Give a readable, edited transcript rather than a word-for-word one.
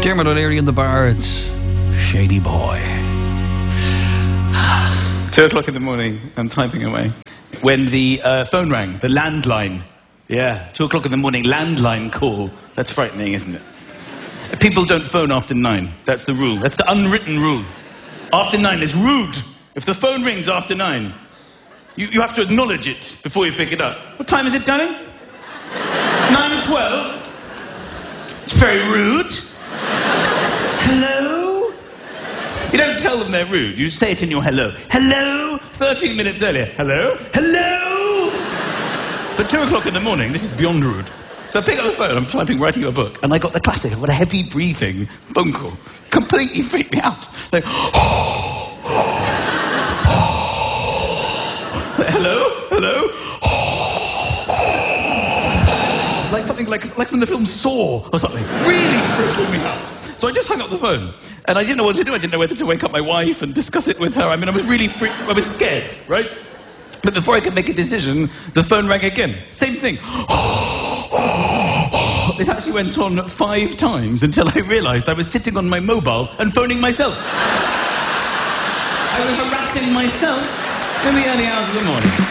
Dermot O'Leary and the Bards. Shady Boy. 2 o'clock in the morning, I'm typing away. When the phone rang, the landline. Yeah, 2 o'clock in the morning, landline call. That's frightening, isn't it? People don't phone after 9. That's the rule. That's the unwritten rule. After 9 is rude. If the phone rings after 9, you have to acknowledge it before you pick it up. What time is it, darling? 9:12. It's very rude. Hello? You don't tell them they're rude. You say it in your hello. Hello? 13 minutes earlier. Hello? Hello? But 2 o'clock in the morning, this is beyond rude. So I pick up the phone, I'm typing, writing a book, and I got the classic, I've got a heavy breathing phone call. Completely freaked me out. Like, hello? Hello? Like something like from the film Saw or something. Really freaking me out. So I just hung up the phone. And I didn't know what to do. I didn't know whether to wake up my wife and discuss it with her. I mean, I was really I was scared, right? But before I could make a decision, the phone rang again. Same thing. It actually went on 5 times until I realised I was sitting on my mobile and phoning myself. I was harassing myself in the early hours of the morning.